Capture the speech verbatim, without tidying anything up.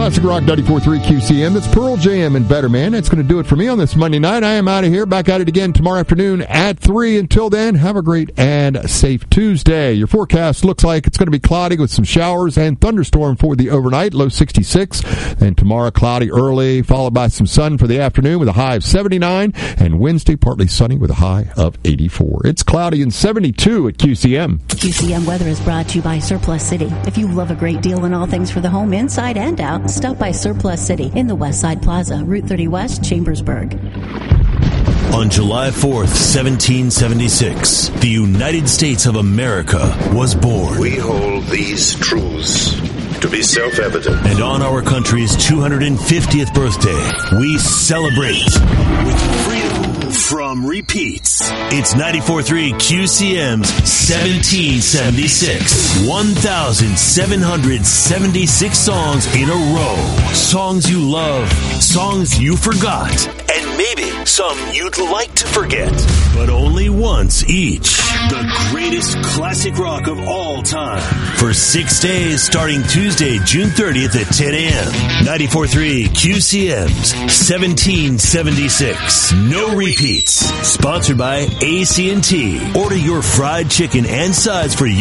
Classic Rock ninety-four point three Q C M. That's Pearl Jam and Better Man. That's going to do it for me on this Monday night. I am out of here. Back at it again tomorrow afternoon at three. Until then, have a great and safe Tuesday. Your forecast looks like it's going to be cloudy with some showers and thunderstorm for the overnight, low sixty-six. Then tomorrow, cloudy early, followed by some sun for the afternoon with a high of seventy-nine. And Wednesday, partly sunny with a high of eighty-four. It's cloudy and seventy-two at Q C M. Q C M weather is brought to you by Surplus City. If you love a great deal in all things for the home, inside and out, stop by Surplus City in the West Side Plaza, Route thirty West, Chambersburg. On July fourth, seventeen seventy-six, the United States of America was born. We hold these truths to be self-evident. And on our country's two hundred fiftieth birthday, we celebrate with freedom from repeats. It's ninety-four point three Q C M's seventeen seventy-six. one thousand seven hundred seventy-six songs in a row. Songs you love, songs you forgot, and maybe some you'd like to forget. But only once each. The greatest classic rock of all time. For six days starting Tuesday, June thirtieth at ten a.m. ninety-four point three Q C M's seventeen seventy-six. No repeats. Sponsored by A C and T. Order your fried chicken and sides for